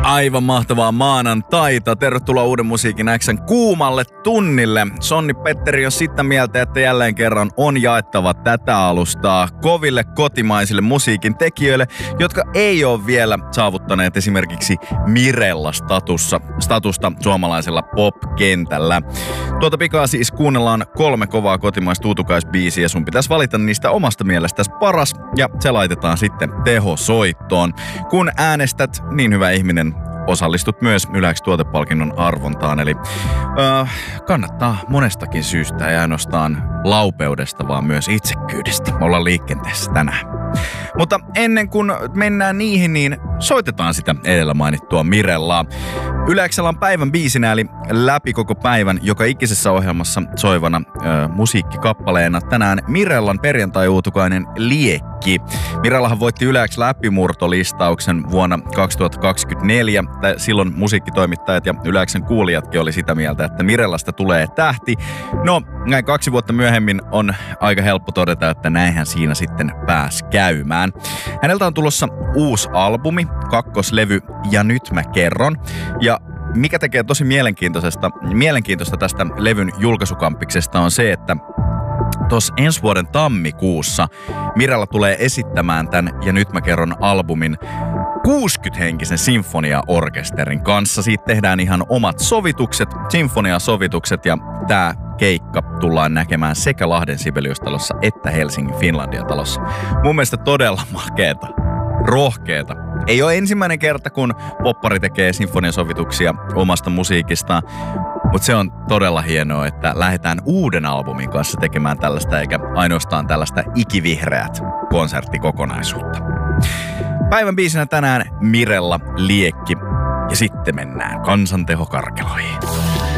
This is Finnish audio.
Aivan mahtavaa maanantaita. Tervetuloa Uuden musiikin X:n kuumalle tunnille. Sonni Petteri on sitä mieltä, että jälleen kerran on jaettava tätä alustaa koville kotimaisille musiikin tekijöille, jotka ei ole vielä saavuttaneet esimerkiksi Mirella-statusta suomalaisella pop-kentällä. Tuota pikaa siis kuunnellaan 3 kovaa kotimaista uutukaisbiisiä. Sun pitäisi valita niistä omasta mielestäsi paras ja se laitetaan sitten tehosoittoon. Kun äänestät, niin hyvä ihminen, osallistut myös Yle X tuotepalkinnon arvontaan, eli kannattaa monestakin syystä, ei ainoastaan laupeudesta, vaan myös itsekkyydestä olla liikenteessä tänään. Mutta ennen kuin mennään niihin, niin soitetaan sitä edellä mainittua Mirellaa. Yle X:llä on päivän biisinä, eli läpi koko päivän joka ikisessä ohjelmassa soivana musiikkikappaleena tänään Mirellan perjantai-uutukainen Liekki. Mirellahan voitti Yle X läpimurtolistauksen vuonna 2024. Silloin musiikkitoimittajat ja Yle X:n kuulijatkin oli sitä mieltä, että Mirellasta tulee tähti. No, näin 2 vuotta myöhemmin on aika helppo todeta, että näinhän siinä sitten pääsi käymään. Häneltä on tulossa uusi albumi, 2. Ja nyt mä kerron. Ja mikä tekee tosi mielenkiintoista tästä levyn julkaisukampiksesta on se, että tuossa ensi vuoden tammikuussa Mirella tulee esittämään tämän Ja nyt mä kerron albumin 60-henkisen sinfoniaorkesterin kanssa. Siitä tehdään ihan omat sovitukset, sinfoniasovitukset, ja tää keikka tullaan näkemään sekä Lahden Sibeliustalossa että Helsingin Finlandia-talossa. Mun mielestä todella makeeta, rohkeeta. Ei ole ensimmäinen kerta, kun poppari tekee sinfoniasovituksia omasta musiikistaan, mutta se on todella hienoa, että lähdetään uuden albumin kanssa tekemään tällaista, eikä ainoastaan tällaista ikivihreät konserttikokonaisuutta. Päivän biisinä tänään Mirella Liekki, ja sitten mennään kansantehokarkeloihin.